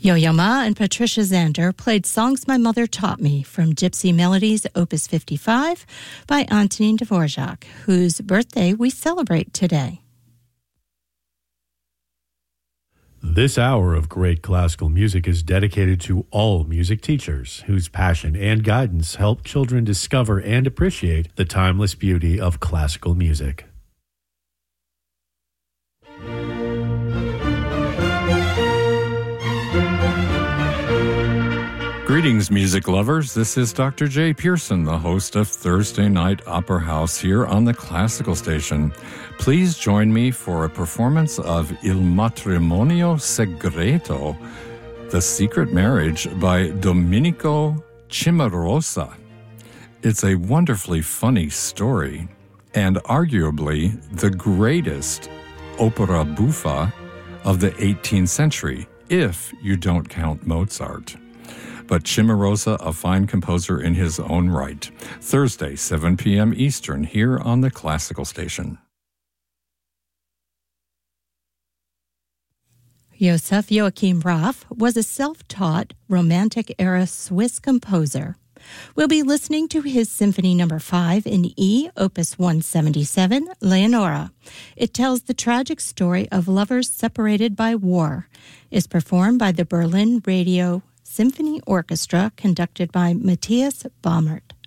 Yo-Yo Ma and Patricia Zander played Songs My Mother Taught Me from Gypsy Melodies, Opus 55 by Antonin Dvorak, whose birthday we celebrate today. This hour of great classical music is dedicated to all music teachers whose passion and guidance help children discover and appreciate the timeless beauty of classical music. Greetings, music lovers. This is Dr. Jay Pearson, the host of Thursday Night Opera House here on the Classical Station. Please join me for a performance of Il Matrimonio Segreto, The Secret Marriage by Domenico Cimarosa. It's a wonderfully funny story and arguably the greatest opera buffa of the 18th century, if you don't count Mozart. But Cimarosa, a fine composer in his own right. Thursday, 7 p.m. Eastern, here on the Classical Station. Joseph Joachim Raff was a self-taught Romantic-era Swiss composer. We'll be listening to his Symphony No. 5 in E, Opus 177, Leonora. It tells the tragic story of lovers separated by war. Is performed by the Berlin Radio Symphony Orchestra, conducted by Matthias Baumert.